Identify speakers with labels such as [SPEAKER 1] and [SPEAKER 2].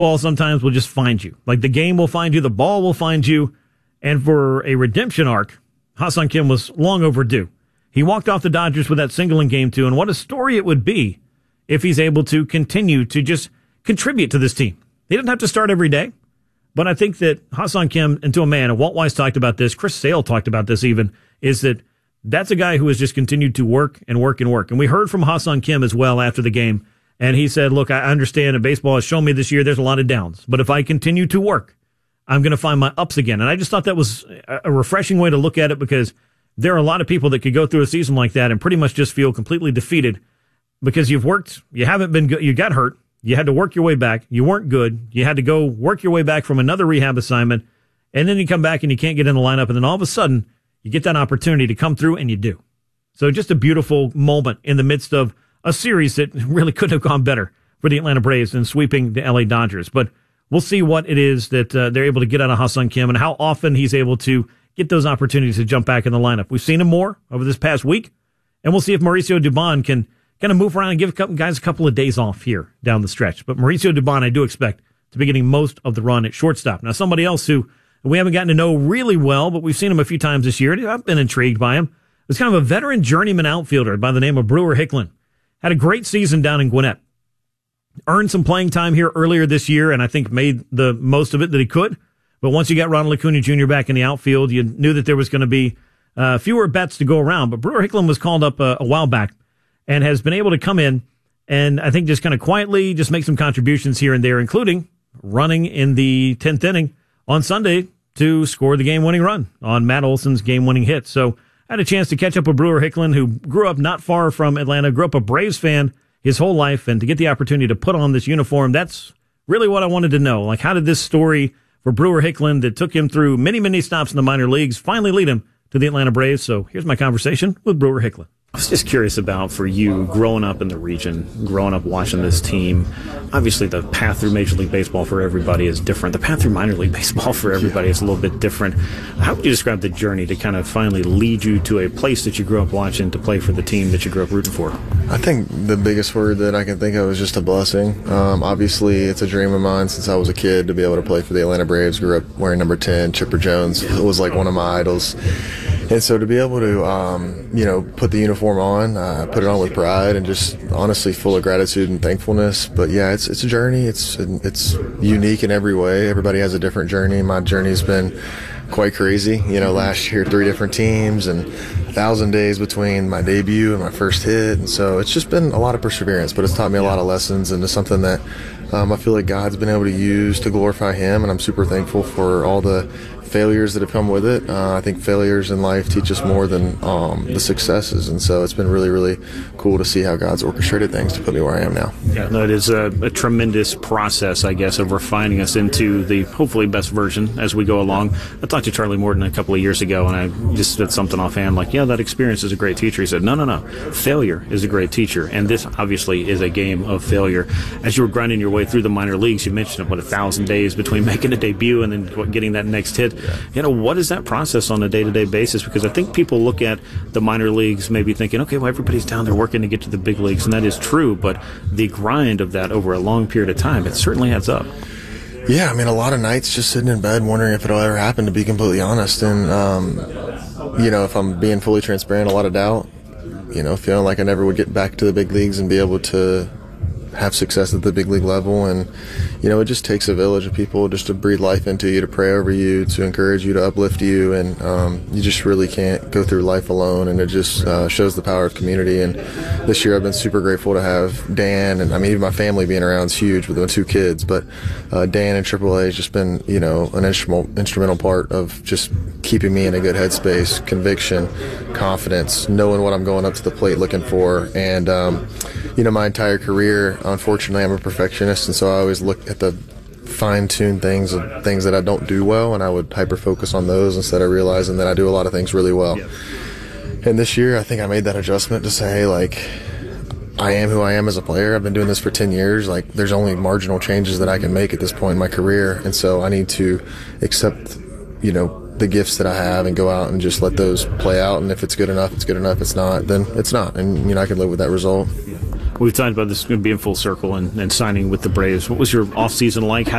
[SPEAKER 1] Ball sometimes will just find you. Like the game will find you, the ball will find you. And for a redemption arc, Ha-Seong Kim was long overdue. He walked off the Dodgers with that single in Game 2, and what a story it would be if he's able to continue to just contribute to this team. He doesn't have to start every day, but I think that Ha-Seong Kim, and to a man, and Walt Weiss talked about this, Chris Sale talked about this even, is that that's a guy who has just continued to work and work and work. And we heard from Ha-Seong Kim as well after the game, and he said, look, I understand that baseball has shown me this year there's a lot of downs, but if I continue to work, I'm going to find my ups again. And I just thought that was a refreshing way to look at it, because there are a lot of people that could go through a season like that and pretty much just feel completely defeated because you've worked, you haven't been good, you got hurt, you had to work your way back, you weren't good, you had to go work your way back from another rehab assignment, and then you come back and you can't get in the lineup, and then all of a sudden you get that opportunity to come through, and you do. So just a beautiful moment in the midst of a series that really couldn't have gone better for the Atlanta Braves than sweeping the LA Dodgers. But we'll see what it is that they're able to get out of Ha-Seong Kim and how often he's able to get those opportunities to jump back in the lineup. We've seen him more over this past week, and we'll see if Mauricio Dubon can kind of move around and give guys a couple of days off here down the stretch. But Mauricio Dubon, I do expect to be getting most of the run at shortstop. Now, somebody else who we haven't gotten to know really well, but we've seen him a few times this year. I've been intrigued by him. It's kind of a veteran journeyman outfielder by the name of Brewer Hicklin. Had a great season down in Gwinnett. Earned some playing time here earlier this year, and I think made the most of it that he could. But once you got Ronald Acuna Jr. back in the outfield, you knew that there was going to be fewer bets to go around. But Brewer Hicklin was called up a while back and has been able to come in and I think just kind of quietly just make some contributions here and there, including running in the 10th inning on Sunday to score the game-winning run on Matt Olson's game-winning hit. So I had a chance to catch up with Brewer Hicklin, who grew up not far from Atlanta, grew up a Braves fan his whole life, and to get the opportunity to put on this uniform, that's really what I wanted to know. Like, how did this story for Brewer Hicklin that took him through many, many stops in the minor leagues finally lead him to the Atlanta Braves? So here's my conversation with Brewer Hicklin. I was just curious about, for you, growing up in the region, growing up watching this team, obviously the path through Major League Baseball for everybody is different. The path through minor league baseball for everybody is a little bit different. How would you describe the journey to kind of finally lead you to a place that you grew up watching to play for the team that you grew up rooting for?
[SPEAKER 2] I think the biggest word that I can think of is just a blessing. Obviously, it's a dream of mine since I was a kid to be able to play for the Atlanta Braves. Grew up wearing number 10, Chipper Jones. It was like one of my idols. And so to be able to, put the uniform on, put it on with pride and just honestly full of gratitude and thankfulness. But yeah, it's a journey. It's unique in every way. Everybody has a different journey. My journey's been quite crazy. Last year, 3 different teams and 1,000 days between my debut and my first hit. And so it's just been a lot of perseverance, but it's taught me a lot of lessons, and it's something that I feel like God's been able to use to glorify Him, and I'm super thankful for all the failures that have come with it. I think failures in life teach us more than the successes, and so it's been really, really cool to see how God's orchestrated things to put me where I am now.
[SPEAKER 1] Yeah, no, it is a tremendous process, I guess, of refining us into the hopefully best version as we go along. I talked to Charlie Morton a couple of years ago, and I just said something offhand like, that experience is a great teacher. He said, no, failure is a great teacher, and this obviously is a game of failure. As you were grinding your way through the minor leagues, you mentioned 1,000 days between making a debut and then getting that next hit. What is that process on a day-to-day basis? Because I think people look at the minor leagues maybe thinking, okay, well, everybody's down there working to get to the big leagues, and that is true, but the grind of that over a long period of time, it certainly adds up.
[SPEAKER 2] Yeah, a lot of nights just sitting in bed wondering if it'll ever happen, to be completely honest. And, if I'm being fully transparent, a lot of doubt, feeling like I never would get back to the big leagues and be able to have success at the big league level. And it just takes a village of people just to breathe life into you, to pray over you, to encourage you, to uplift you, and you just really can't go through life alone. And it just shows the power of community. And this year I've been super grateful to have Dan, and even my family being around is huge with the 2 kids, but Dan and AAA has just been an instrumental part of just keeping me in a good headspace, conviction, confidence, knowing what I'm going up to the plate looking for. And my entire career, unfortunately, I'm a perfectionist, and so I always look at the fine-tuned things that I don't do well, and I would hyper-focus on those instead of realizing that I do a lot of things really well. Yeah. And this year, I think I made that adjustment to say, I am who I am as a player. I've been doing this for 10 years. There's only marginal changes that I can make at this point in my career, and so I need to accept, the gifts that I have and go out and just let those play out. And if it's good enough, it's good enough. If it's not, then it's not. And, I can live with that result.
[SPEAKER 3] We've talked about this going to be in full circle and signing with the Braves. What was your offseason like? How